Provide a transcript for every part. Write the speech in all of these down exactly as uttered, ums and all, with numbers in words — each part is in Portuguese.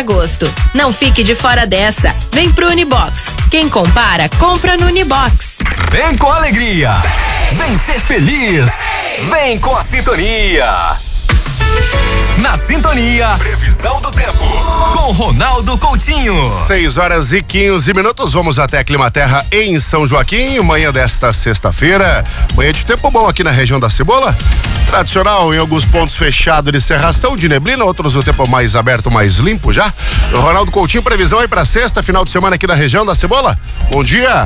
agosto. Não fique de fora dessa. Vem pro Unibox. Quem compara, compra no Unibox. Vem com alegria. Vem ser feliz. Vem com a sintonia. Na sintonia, previsão do tempo com Ronaldo Coutinho. seis horas e quinze minutos, vamos até a Climaterra em São Joaquim, manhã desta sexta-feira. Manhã de tempo bom aqui na região da Cebola. Tradicional em alguns pontos fechado de cerração, de neblina, outros o tempo mais aberto, mais limpo já. O Ronaldo Coutinho, previsão aí pra sexta, final de semana aqui na região da Cebola. Bom dia.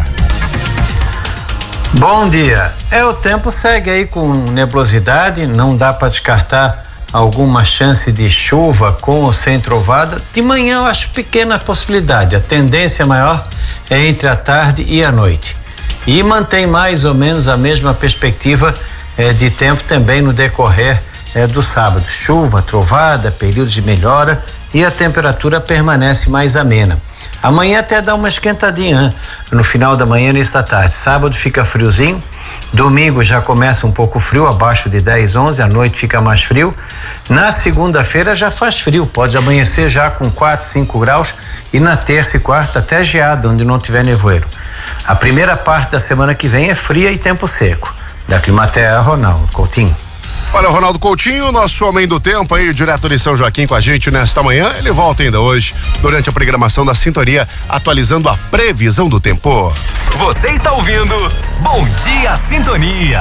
Bom dia. É, o tempo segue aí com nebulosidade, não dá para descartar alguma chance de chuva com ou sem trovada. De manhã eu acho pequena possibilidade, a tendência maior é entre a tarde e a noite. E mantém mais ou menos a mesma perspectiva eh, de tempo também no decorrer eh, do sábado. Chuva, trovada, período de melhora e a temperatura permanece mais amena. Amanhã até dá uma esquentadinha, né? No final da manhã e nesta tarde. Sábado fica friozinho. Domingo já começa um pouco frio, abaixo de dez, onze, à noite fica mais frio. Na segunda-feira já faz frio, pode amanhecer já com quatro, cinco graus e na terça e quarta até geada, onde não tiver nevoeiro. A primeira parte da semana que vem é fria e tempo seco. Da Climaterra, Ronaldo Coutinho. Olha, o Ronaldo Coutinho, nosso homem do tempo aí, direto de São Joaquim com a gente nesta manhã. Ele volta ainda hoje, durante a programação da Sintonia, atualizando a previsão do tempo. Você está ouvindo Bom Dia Sintonia.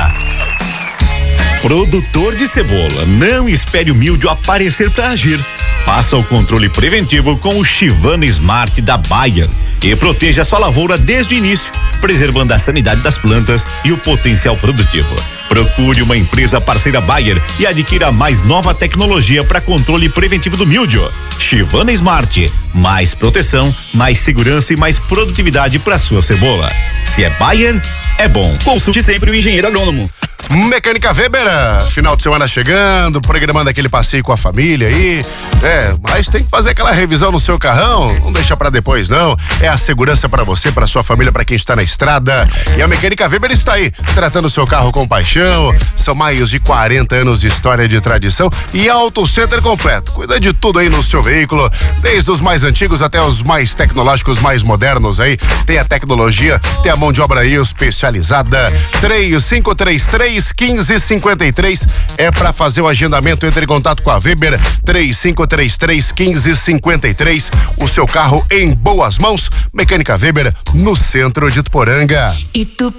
Produtor de cebola, não espere o míldio aparecer para agir. Faça o controle preventivo com o Chivana Smart da Bayer e proteja a sua lavoura desde o início, preservando a sanidade das plantas e o potencial produtivo. Procure uma empresa parceira Bayer e adquira a mais nova tecnologia para controle preventivo do míldio. Chivana Smart, mais proteção, mais segurança e mais produtividade para sua cebola. Se é Bayer, é bom. Consulte sempre o engenheiro agrônomo. Mecânica Weber, final de semana chegando, programando aquele passeio com a família aí, é, mas tem que fazer aquela revisão no seu carrão, não deixa pra depois não, é a segurança pra você, pra sua família, pra quem está na estrada, e a Mecânica Weber está aí, tratando o seu carro com paixão. São mais de quarenta anos de história, de tradição e Auto Center completo, cuida de tudo aí no seu veículo, desde os mais antigos até os mais tecnológicos, mais modernos aí, tem a tecnologia, tem a mão de obra aí especializada. Três cinco três três quinze cinquenta e três é para fazer o agendamento. Entre em contato com a Weber. Três cinco três três quinze cinquenta e três. O seu carro em boas mãos. Mecânica Weber, no centro de Tuporanga.